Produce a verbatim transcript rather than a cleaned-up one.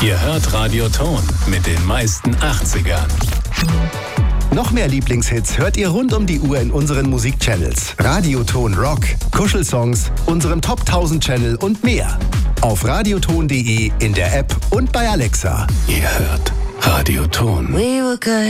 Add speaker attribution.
Speaker 1: Ihr hört Radio Ton mit den meisten achtzigern.
Speaker 2: Noch mehr Lieblingshits hört ihr rund um die Uhr in unseren Musikchannels. Radioton Rock, Kuschelsongs, unserem Top tausend Channel und mehr. Auf radioton punkt de, in der App und bei Alexa.
Speaker 1: Ihr hört Radio Ton.
Speaker 3: We were good.